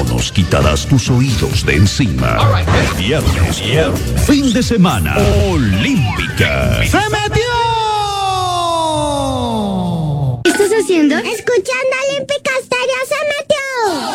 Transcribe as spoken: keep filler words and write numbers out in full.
no nos quitarás tus oídos de encima. Right, viernes, viernes, fin de semana, Olímpica. ¡Se metió! ¿Qué estás haciendo? Escuchando